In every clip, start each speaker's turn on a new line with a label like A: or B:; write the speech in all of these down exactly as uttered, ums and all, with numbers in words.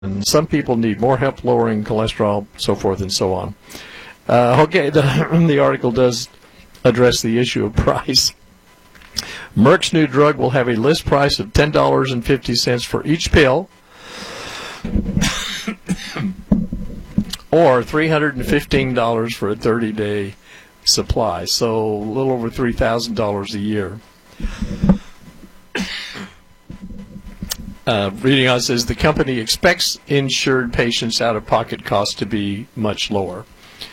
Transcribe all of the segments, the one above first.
A: and some people need more help lowering cholesterol, so forth and so on. Uh, okay, the, the article does address the issue of price. Merck's new drug will have a list price of ten dollars and fifty cents for each pill, or three hundred fifteen dollars for a thirty-day supply, so a little over three thousand dollars a year. Uh, reading on says the company expects insured patients' out-of-pocket costs to be much lower.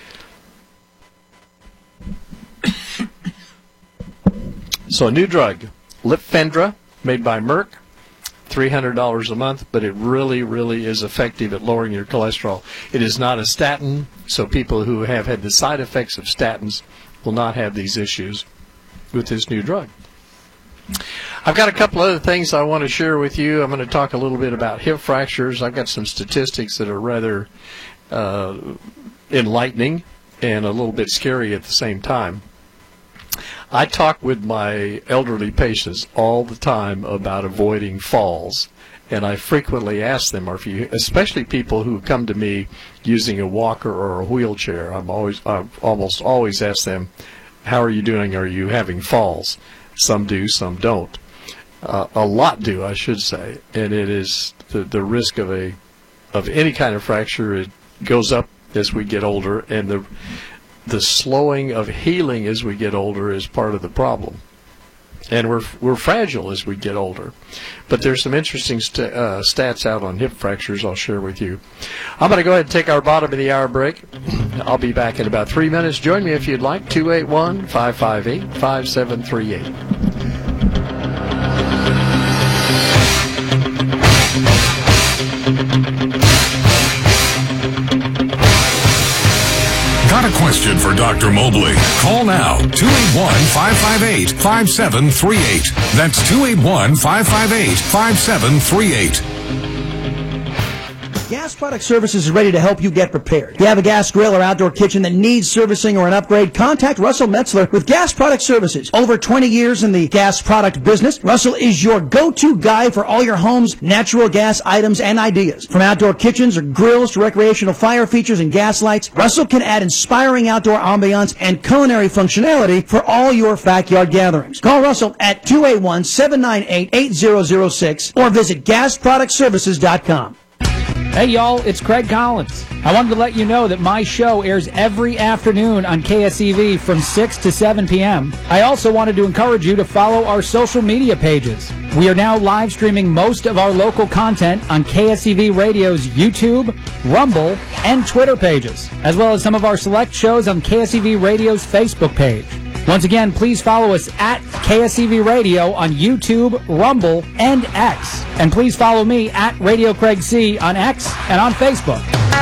A: So a new drug, Lipfendra, made by Merck, three hundred dollars a month, but it really, really is effective at lowering your cholesterol. It is not a statin, so people who have had the side effects of statins will not have these issues with this new drug. I've got a couple other things I want to share with you. I'm going to talk a little bit about hip fractures. I've got some statistics that are rather uh, enlightening and a little bit scary at the same time. I talk with my elderly patients all the time about avoiding falls, and I frequently ask them, or if you, especially people who come to me using a walker or a wheelchair, I'm always, I almost always ask them, how are you doing? Are you having falls? Some do, some don't. Uh, a lot do, I should say, and it is the, the risk of a of any kind of fracture. It goes up as we get older, and the the slowing of healing as we get older is part of the problem. And we're we're fragile as we get older. But there's some interesting st uh, stats out on hip fractures I'll share with you. I'm going to go ahead and take our bottom of the hour break. I'll be back in about three minutes. Join me if you'd like, two eight one, five five eight, five seven three eight.
B: Got a question for Doctor Mobley? Call now, two eight one, five five eight, five seven three eight. That's two eight one, five five eight, five seven three eight.
C: Gas Product Services is ready to help you get prepared. If you have a gas grill or outdoor kitchen that needs servicing or an upgrade, contact Russell Metzler with Gas Product Services. Over twenty years in the gas product business, Russell is your go-to guy for all your home's natural gas items and ideas. From outdoor kitchens or grills to recreational fire features and gas lights, Russell can add inspiring outdoor ambiance and culinary functionality for all your backyard gatherings. Call Russell at two eight one, seven nine eight, eight zero zero six or visit gas product services dot com.
D: Hey y'all, it's Craig Collins. I wanted to let you know that my show airs every afternoon on K S E V from six to seven p m I also wanted to encourage you to follow our social media pages. We are now live streaming most of our local content on K S E V Radio's YouTube, Rumble, and Twitter pages, as well as some of our select shows on K S E V Radio's Facebook page. Once again, please follow us at K S E V Radio on YouTube, Rumble, and X. And please follow me at Radio Craig C on X and on Facebook.